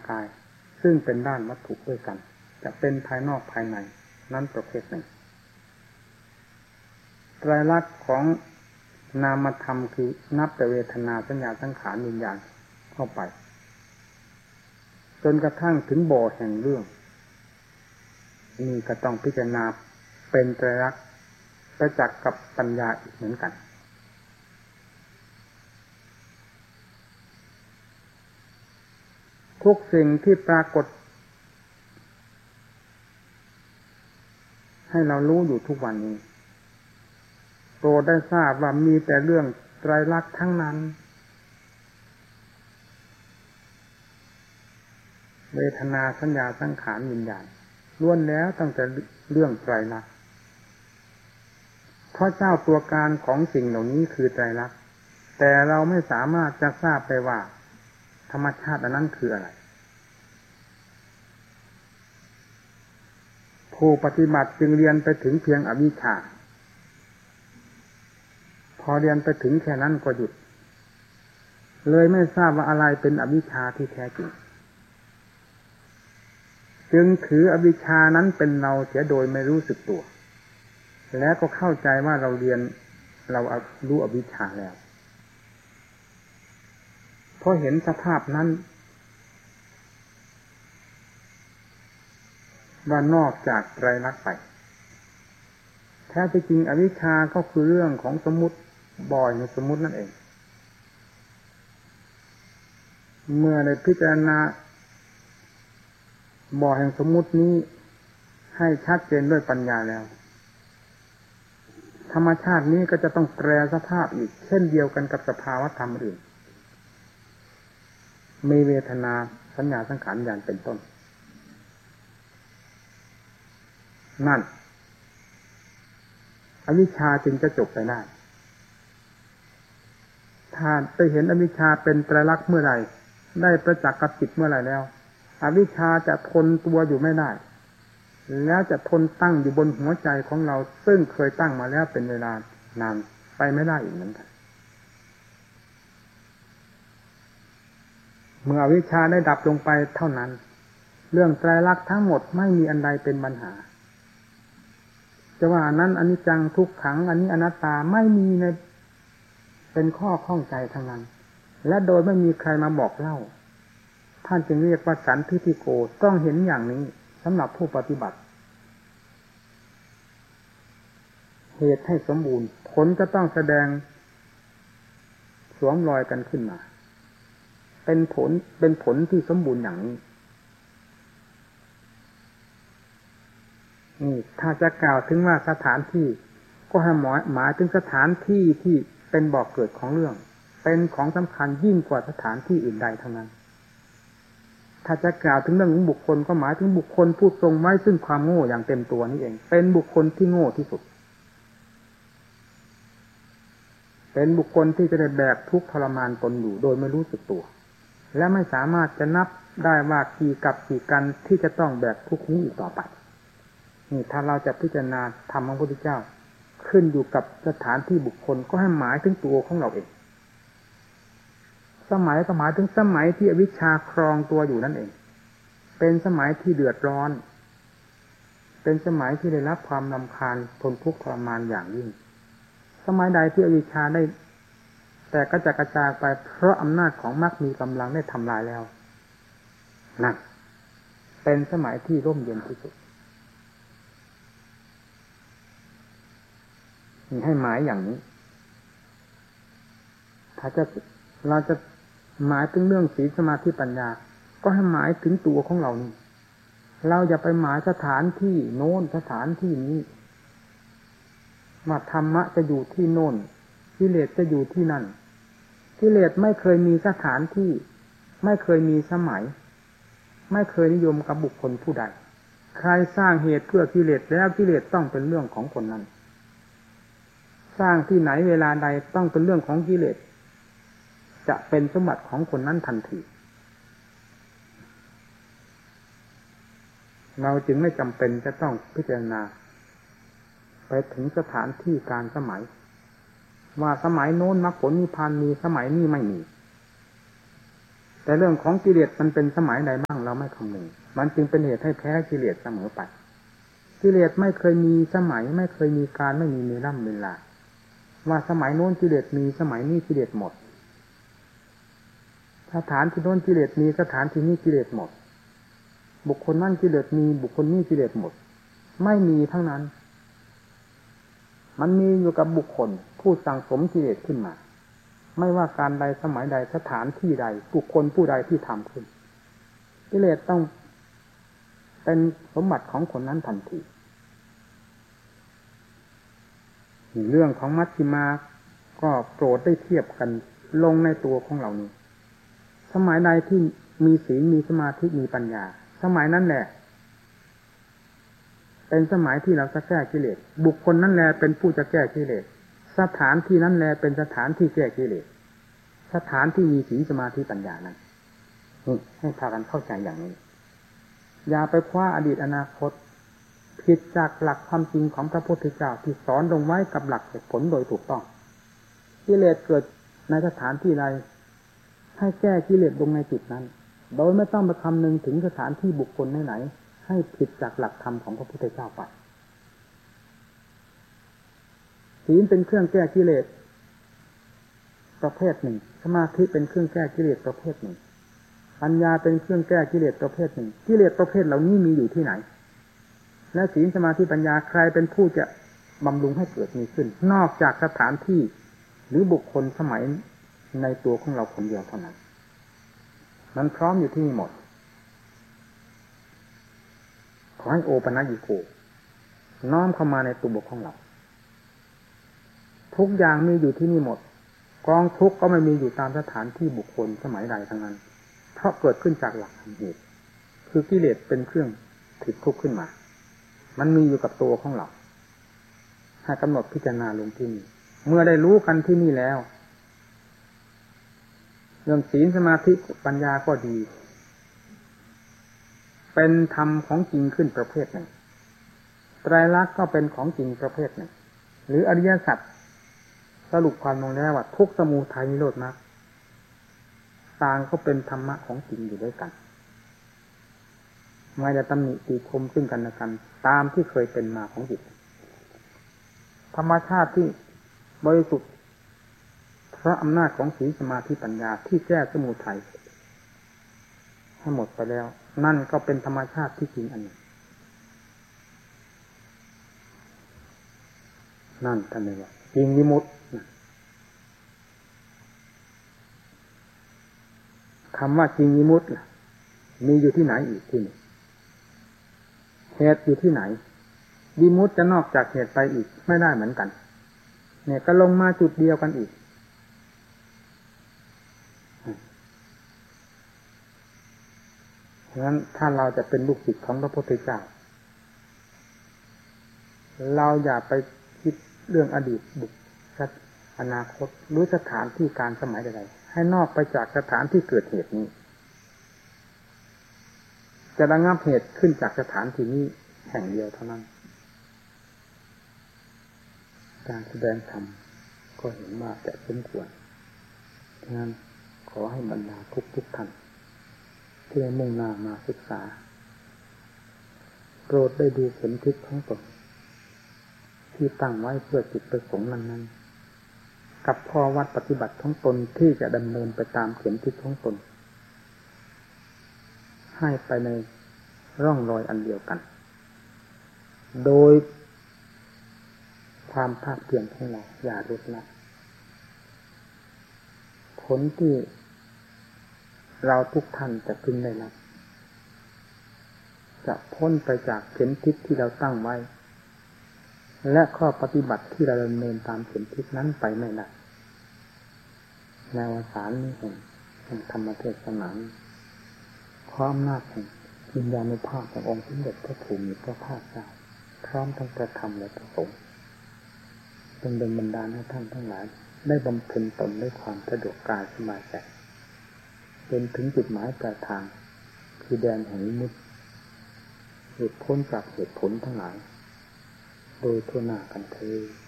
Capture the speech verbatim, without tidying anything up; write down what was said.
กายซึ่งเป็นด้านวัตถุด้วยกันจะเป็นภายนอกภายในนั้นประเภทหนึ่งไตรลักษณ์ของนามธรรมคือนับแต่เวทนาสัญญาสังขารวิญญาณเข้าไปจนกระทั่งถึงบ่อแห่งเรื่องนี่ก็ต้องพิจารณาเป็นไตรลักษณ์ประจักษ์กับปัญญาอีกเหมือนกันทุกสิ่งที่ปรากฏให้เรารู้อยู่ทุกวันนี้โปรดได้ทราบว่ามีแต่เรื่องไตรลักษณ์ทั้งนั้นเวทนาสัญญาสังขารวิญญาณล้วนแล้วตั้งแต่เรื่องไตรลักษณ์เพราะเจ้าตัวการของสิ่งเหล่านี้คือไตรลักษณ์แต่เราไม่สามารถจะทราบไปว่าธรรมชาติอันนั้นคืออะไรผู้ปฏิบัติจึงเรียนไปถึงเพียงอวิชชาพอเรียนไปถึงแค่นั้นก็หยุดเลยไม่ทราบว่าอะไรเป็นอวิชชาที่แท้จริงจึงถืออวิชชานั้นเป็นเราเสียโดยไม่รู้สึกตัวแล้วก็เข้าใจว่าเราเรียนเรารู้อวิชชาแล้วพอเห็นสภาพนั้นว่านอกจากไตรลักษณ์ไปแท้จริงอวิชชาก็คือเรื่องของสมมุติบ่อยในสมมุตินั่นเองเมื่อได้พิจารณาบ่อแห่งสมมุตินี้ให้ชัดเจนด้วยปัญญาแล้วธรรมชาตินี้ก็จะต้องแปรสภาพอีกเช่นเดียวกันกับสภาวะธรรมอื่นมีเวทนาสัญญาสังขารวิญญาณเป็นต้นนั่นอวิชชาจึงจะจบไปได้ถ้าไปเห็นอวิชชาเป็นไตรลักษณ์เมื่อไรได้ประจักษ์กับจิตเมื่อไรแล้วอวิชชาจะทนตัวอยู่ไม่ได้แล้วจะทนตั้งอยู่บนหัวใจของเราซึ่งเคยตั้งมาแล้วเป็นเวลานานไปไม่ได้อีกเหมือนกันเมื่ออวิชชาได้ดับลงไปเท่านั้นเรื่องไตรลักษณ์ทั้งหมดไม่มีอันใดเป็นปัญหาจะว่าอันนั้นอนิจจังทุกขังอันนี้อนัตตาไม่มีในเป็นข้อข้องใจทั้งนั้นและโดยไม่มีใครมาบอกเล่าท่านจึงเรียกว่าสันทิฏฐิโกต้องเห็นอย่างนี้สำหรับผู้ปฏิบัติเหตุให้สมบูรณ์ผลจะต้องแสดงสวมรอยกันขึ้นมาเป็นผลเป็นผลที่สมบูรณ์อย่างนี้นี่ถ้าจะกล่าวถึงว่าสถานที่ก็ให้หมายหมายถึงสถานที่ที่เป็นบ่อกเกิดของเรื่องเป็นของสำคัญยิ่งกว่าสถานที่อื่นใดทั้งนั้นถ้าจะกล่าวถึงเรื่องของบุคคลก็หมายถึงบุคคลผู้ทรงไว้ซึ่งความโง่อย่างเต็มตัวนี่เองเป็นบุคคลที่โง่ที่สุดเป็นบุคคลที่จะได้แบกทุกข์ทรมานตนอยู่โดยไม่รู้สึกตัวและไม่สามารถจะนับได้ว่ากี่กับกี่กันที่จะต้องแบกทุกข์นี้อีกต่อไปนี่ถ้าเราจะพิจารณาธรรมของพระพุทธเจ้าขึ้นอยู่กับสถานที่บุคคลก็ให้หมายถึงตัวของเราเองสมัยก็หมายถึงสมัยที่อวิชชาครองตัวอยู่นั่นเองเป็นสมัยที่เดือดร้อนเป็นสมัยที่ได้รับความรำคาญทนทุกข์ทรมานอย่างยิ่งสมัยใดที่อวิชชาได้แต่ก็จะกระจายไปเพราะอำนาจของมรรคมีกำลังได้ทำลายแล้วนั่นเป็นสมัยที่ร่มเย็นที่สุดมีให้หมายอย่างนี้ถ้าจะเราจะหมายถึงเรื่องศีลสมาธิปัญญาก็ให้หมายถึงตัวของเรานี่เราอย่าไปหมายสถานที่โน้นสถานที่นี้ว่าธรรมะจะอยู่ที่โน้นกิเลสจะอยู่ที่นั่นกิเลสไม่เคยมีสถานที่ไม่เคยมีสมัยไม่เคยนิยมกับบุคคลผู้ใดใครสร้างเหตุเพื่อกิเลสแล้วกิเลสต้องเป็นเรื่องของคนนั้นสร้างที่ไหนเวลาใดต้องเป็นเรื่องของกิเลสจะเป็นสมบัติของคนนั้นทันทีเราจึงไม่จำเป็นจะต้องพิจารณาไปถึงสถานที่การสมัยว่าสมัยโน้นมรรคผลนิพพานมีสมัยนี้ไม่มีแต่เรื่องของกิเลสมันเป็นสมัยใดบ้างเราไม่คำนึงมันจึงเป็นเหตุให้แพ้กิเลสเสมอไปกิเลสไม่เคยมีสมัยไม่เคยมีการไม่มีเวลาเวลาว่าสมัยโน้นกิเลสมีสมัยนี้กิเลสหมดสถานที่โน้นกิเลสมีสถานที่นี้กิเลสหมดบุคคลนั่นกิเลสมีบุคคลนี้กิเลสหมดไม่มีทั้งนั้นมันมีอยู่กับบุคคลผู้สั่งสมกิเลสขึ้นมาไม่ว่าการใดสมัยใดสถานที่ใดบุคคลผู้ใดที่ทำขึ้นกิเลสต้องเป็นสมบัติของคนนั้นทันทีเรื่องของมัชฌิมาก็โปรดได้เทียบกันลงในตัวของเรานี้สมัยใดที่มีศีลมีสมาธิมีปัญญาสมัยนั้นแหละเป็นสมัยที่เราจะแก้กิเลสบุคคลนั้นแหละเป็นผู้จะแก้กิเลสสถานที่นั้นแหละเป็นสถานที่แก้กิเลสสถานที่มีศีลสมาธิปัญญานั้นให้พากันเข้าใจอย่างนี้อย่าไปคว้าอดีตอนาคตผิดจากหลักความจริงของพระพุทธเจ้าที่สอนลงไว้กับหลักเหตุผลโดยถูกต้องกิเลสเกิดในสถานที่ใดให้แก้กิเลสลงในจุดนั้นโดยไม่ต้องไปคำนึงถึงสถานที่บุคคลไหนๆให้ผิดจากหลักธรรมของพระพุทธเจ้าไปศีลเป็นเครื่องแก้กิเลสประเภทหนึ่งสมาธิเป็นเครื่องแก้กิเลสประเภทหนึ่งปัญญาเป็นเครื่องแก้กิเลสประเภทหนึ่งกิเลสประเภทเหล่านี้มีอยู่ที่ไหนและศีลสมาธิปัญญาใครเป็นผู้จะบำรุงให้เกิดมีขึ้นนอกจากสถานที่หรือบุคคลสมัยในตัวของเราคนเดียวเท่านั้นมันพร้อมอยู่ที่นี่หมดขอให้โอปัญญิโกน้อมเข้ามาในตัวบุคคลของเราทุกอย่างมีอยู่ที่นี่หมดกองทุกข์ก็ไม่มีอยู่ตามสถานที่บุคคลสมัยใดทั้งนั้นเพราะเกิดขึ้นจากหลักเหตุคือกิเลสเป็นเครื่องถิดทุกข์ขึ้นมามันมีอยู่กับตัวของเราให้กำหนดพิจารณาลงที่นี่เมื่อได้รู้กันที่นี่แล้วเรื่องศีลสมาธิปัญญาก็ดีเป็นธรรมของจริงขึ้นประเภทหนึ่งไตรลักษณ์ก็เป็นของจริงประเภทหนึ่งหรืออริยสัจสรุปความลงแล้วว่าทุกข์สมุทัยนิโรธมรรคต่างก็เป็นธรรมะของจริงอยู่ด้วยกันไม่ได้ตำหนิตีคมซึ่งกันและกันตามที่เคยเป็นมาของจิตธรรมชาติที่บริสุทธิ์เพราะอำนาจของศีลสมาธิปัญญาที่แก้สมุทัยให้หมดไปแล้วนั่นก็เป็นธรรมชาติที่จริงอันหนึ่งนั่นท่านเรียกว่าจริงวิมุตติคำว่าจริงวิมุตติมีอยู่ที่ไหนอีกที่นี่เหตุอยู่ที่ไหนวิมุตติจะนอกจากเหตุไปอีกไม่ได้เหมือนกันเนี่ยก็ลงมาจุดเดียวกันอีกฉะนั้นถ้าเราจะเป็นลูกศิษย์ของพระพุทธเจ้าเราอย่าไปคิดเรื่องอดีตบุคคลอนาคตหรือสถานที่การสมัยใดๆให้นอกไปจากสถานที่เกิดเหตุนี้จะระงับเหตุขึ้นจากสถานที่นี้แห่งเดียวเท่านั้นการแสดงธรรมก็เห็นว่าจะสมควรฉะนั้นขอให้บรรดาทุกทุกท่านที่ได้มุ่งหน้ามาศึกษาโปรดได้ดูผลทิศของตนที่ตั้งไว้เพื่อจิตประสงค์นั้นๆกับข้อวัดปฏิบัติของตนที่จะดำเนินไปตามเข็มทิศของตนให้ไปในร่องรอยอันเดียวกันโดยความภาคเพียรของเราอย่าลดละผลที่เราทุกท่านจะพึงได้รับจะพ้นไปจากเข็มทิศที่เราตั้งไว้และข้อปฏิบัติที่เราดำเนินตามเข็มทิศนั้นไปไม่ได้ในวสารนี้แห่งแห่งธรรมเทศนาความอำนาจแห่งวิญญาณภาพขององค์สมเด็จพระภูมิพระภาคเจ้าพร้อมทั้งพระธรรมและพระสงฆ์เป็นดลบันดาลให้ท่านทั้งหลายได้บำเพ็ญตนด้วยความสะดวกกายสบายใจเป็นถึงจุดหมายปลายทางคือแดนแห่งวิมุตติหลุดพ้นจากเหตุผลทั้งหลายโดยทั่วหน้ากันเถิด